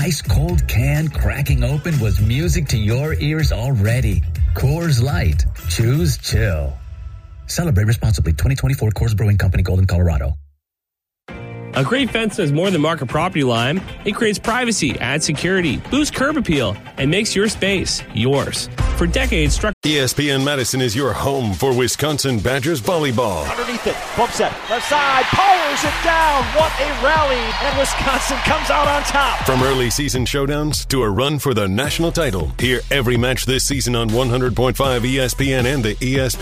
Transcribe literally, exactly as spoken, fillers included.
ice-cold can cracking open was music to your ears already. Coors Light. Choose chill. Celebrate responsibly. twenty twenty-four Coors Brewing Company, Golden, Colorado. A great fence does more than mark a property line. It creates privacy, adds security, boosts curb appeal, and makes your space yours. For decades, Struck... E S P N Madison is your home for Wisconsin Badgers volleyball. Underneath it, bump set, left side, powers it down. What a rally, and Wisconsin comes out on top. From early season showdowns to a run for the national title, hear every match this season on one hundred point five E S P N and the E S P N